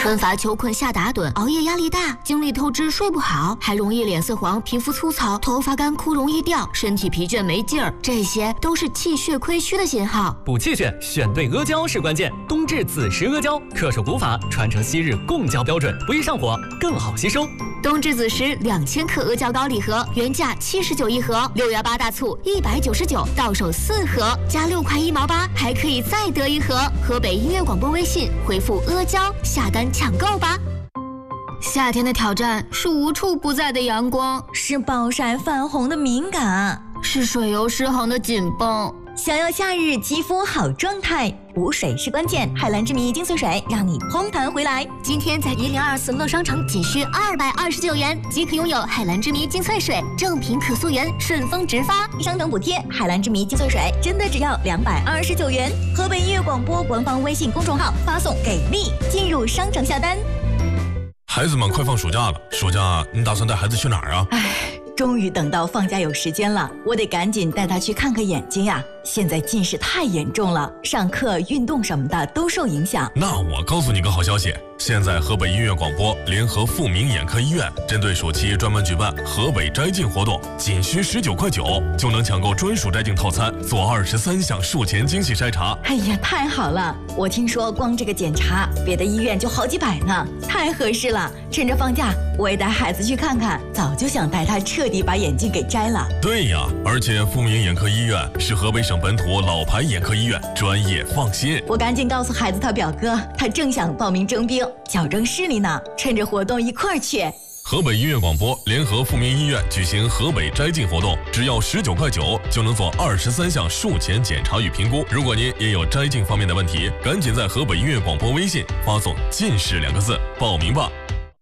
纷乏囚困下打盹，熬夜压力大，精力透支睡不好，还容易脸色黄、皮肤粗糙、头发干枯容易掉，身体疲倦没劲儿，这些都是气血亏虚的信号。 补气血，选对阿胶是关键。冬至子时阿胶，恪守古法，传承昔日贡胶标准，不易上火，更好吸收。 冬至子时2000克阿胶膏礼盒，原价79一盒，6月8大促199，到手4盒，加6块1毛8，还可以再得一盒。河北音乐广播微信回复阿胶下单抢购吧。夏天的挑战是无处不在的阳光， 是暴晒泛红的敏感， 是水油失衡的紧绷。 想要夏日肌肤好状态，补水是关键。海蓝之谜精粹水让你嘭弹回来。 今天在1024乐商城仅需229元即可拥有海蓝之谜精粹水，正品可溯源，顺丰直发， 商城补贴。海蓝之谜精粹水真的只要229元。河北音乐广播官方微信公众号发送给力进入商城下单。 孩子们快放暑假了，暑假你打算带孩子去哪儿啊？ 终于等到放假有时间了，我得赶紧带他去看看眼睛呀。现在近视太严重了，上课、运动什么的都受影响。 那我告诉你个好消息，现在河北音乐广播联合富民眼科医院，针对暑期专门举办河北摘镜活动，仅需19块9就能抢购专属摘镜套餐，做23项术前精细筛查。 哎呀，太好了！我听说光这个检查，别的医院就好几百呢，太合适了。趁着放假，我也带孩子去看看，早就想带他彻底把眼镜给摘了。 对呀，而且富民眼科医院是河北省本土老牌眼科医院，专业放心。 我赶紧告诉孩子他表哥，他正想报名征兵，矫正视力呢，趁着活动一块儿去。 河北音乐广播联合富民医院举行河北摘镜活动，只要19块9就能做23项术前检查与评估。如果您也有摘镜方面的问题，赶紧在河北音乐广播微信发送近视2个字报名吧。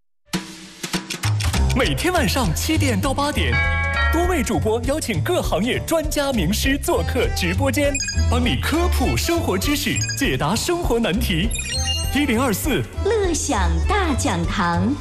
每天晚上7点到8点，多位主播邀请各行业专家名师做客直播间，帮你科普生活知识，解答生活难题。1024 乐享大讲堂。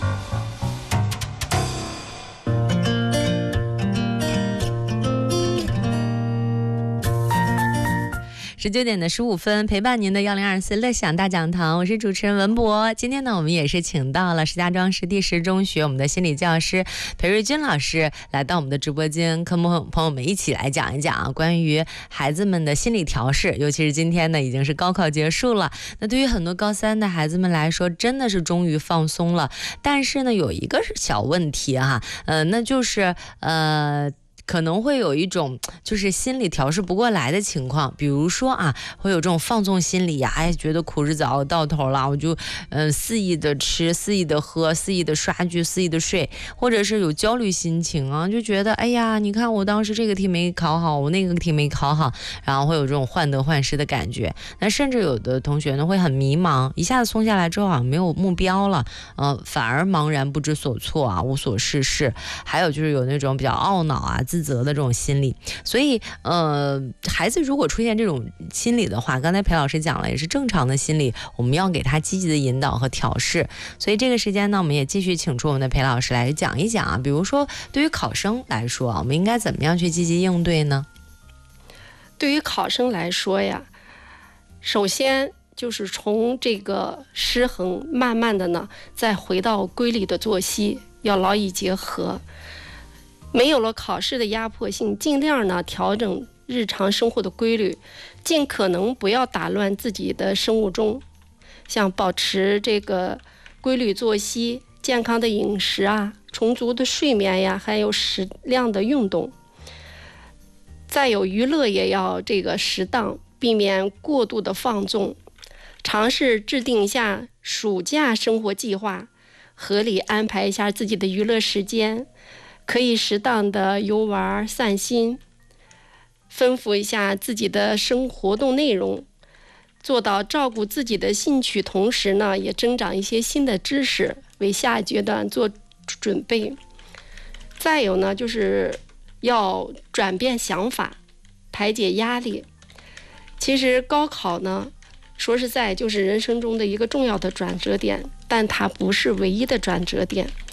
19点15分，陪伴您的1024乐享大讲堂，我是主持人文博。今天呢，我们也是请到了石家庄市第10中学我们的心理教师裴瑞军老师来到我们的直播间，跟朋友们一起来讲一讲关于孩子们的心理调试。尤其是今天呢，已经是高考结束了，那对于很多高3的孩子们来说，真的是终于放松了。但是呢，有一个小问题哈，那就是可能会有一种就是心理调试不过来的情况，比如说啊，会有这种放纵心理呀，觉得苦日子熬到头了，我就肆意的吃、肆意的喝、肆意的刷剧、肆意的睡，或者是有焦虑心情啊，就觉得哎呀，你看我当时这个题没考好，我那个题没考好，然后会有这种患得患失的感觉。那甚至有的同学呢会很迷茫，一下子松下来之后好像没有目标了，反而茫然不知所措啊，无所事事。还有就是有那种比较懊恼啊、自责的这种心理。所以孩子如果出现这种心理的话，刚才裴老师讲了，也是正常的心理，我们要给他积极的引导和调试。所以这个时间呢，我们也继续请出我们的裴老师来讲一讲啊，比如说对于考生来说啊，我们应该怎么样去积极应对呢？ 对于考生来说呀，首先就是从这个失衡慢慢的呢再回到规律的作息，要劳逸结合。没有了考试的压迫性，尽量呢调整日常生活的规律，尽可能不要打乱自己的生物钟，像保持这个规律作息、健康的饮食啊、充足的睡眠呀，还有适量的运动。再有娱乐也要这个适当，避免过度的放纵，尝试制定一下暑假生活计划，合理安排一下自己的娱乐时间，可以适当的游玩散心，丰富一下自己的生活动内容，做到照顾自己的兴趣，同时呢也增长一些新的知识，为下一阶段做准备。再有呢就是要转变想法，排解压力。其实高考呢说实在就是人生中的一个重要的转折点，但它不是唯一的转折点。